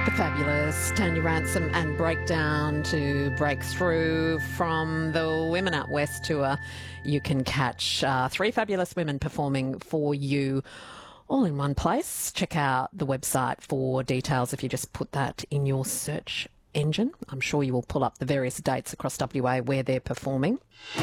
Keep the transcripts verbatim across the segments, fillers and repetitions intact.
The fabulous Tanya Ransom and Breakdown to break through from the Women Out West tour. You can catch uh, three fabulous women performing for you all in one place. Check out the website for details if you just put that in your search engine. I'm sure you will pull up the various dates across W A where they're performing.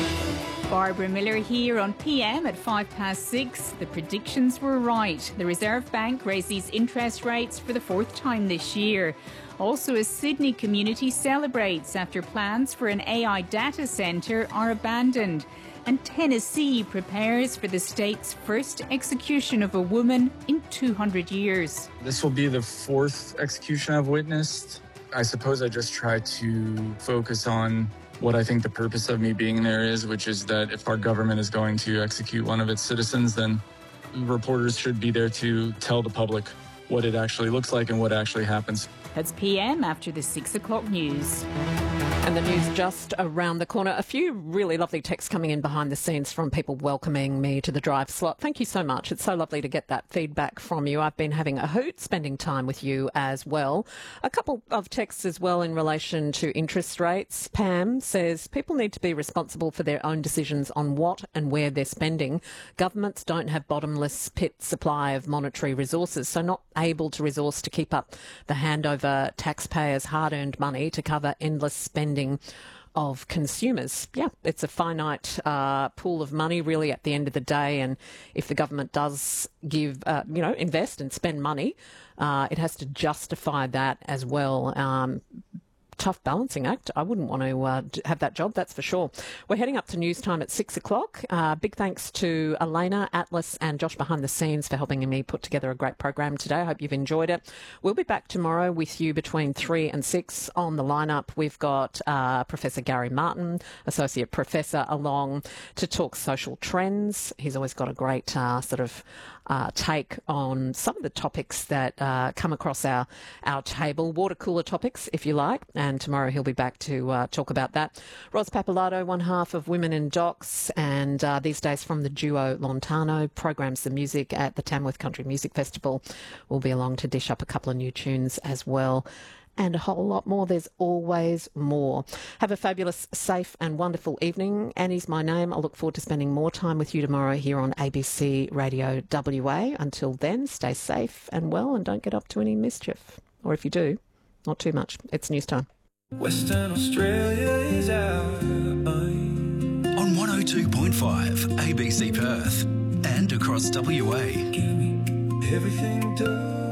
Barbara Miller here on P M at five past six. The predictions were right. The Reserve Bank raises interest rates for the fourth time this year. Also, a Sydney community celebrates after plans for an A I data centre are abandoned. And Tennessee prepares for the state's first execution of a woman in two hundred years. This will be the fourth execution I've witnessed. I suppose I just try to focus on what I think the purpose of me being there is, which is that if our government is going to execute one of its citizens, then reporters should be there to tell the public what it actually looks like and what actually happens. That's P M after the six o'clock news. And the news just around the corner. A few really lovely texts coming in behind the scenes from people welcoming me to the drive slot. Thank you so much. It's so lovely to get that feedback from you. I've been having a hoot spending time with you as well. A couple of texts as well in relation to interest rates. Pam says people need to be responsible for their own decisions on what and where they're spending. Governments don't have bottomless pit supply of monetary resources, so not able to resource to keep up the handover taxpayers' hard-earned money to cover endless spending of consumers. Yeah, it's a finite uh, pool of money really at the end of the day, and if the government does give, uh, you know, invest and spend money, uh, it has to justify that as well. Um, tough balancing act. I wouldn't want to uh, have that job, that's for sure. We're heading up to news time at six o'clock. Uh, big thanks to Elena, Atlas and Josh behind the scenes for helping me put together a great program today. I hope you've enjoyed it. We'll be back tomorrow with you between three and six. On the lineup, we've got uh, Professor Gary Martin, Associate Professor, along to talk social trends. He's always got a great uh, sort of Uh, take on some of the topics that uh, come across our, our table, water cooler topics, if you like. And tomorrow he'll be back to uh, talk about that. Ros Pappalardo, one half of Women in Docs, and uh, these days from the duo Lontano, programs the music at the Tamworth Country Music Festival. We'll be along to dish up a couple of new tunes as well. And a whole lot more. There's always more. Have a fabulous, safe and wonderful evening. Annie's my name. I look forward to spending more time with you tomorrow here on A B C Radio W A. Until then, stay safe and well and don't get up to any mischief. Or if you do, not too much. It's news time. Western Australia is out. On one oh two point five A B C Perth and across W A. Give me everything done.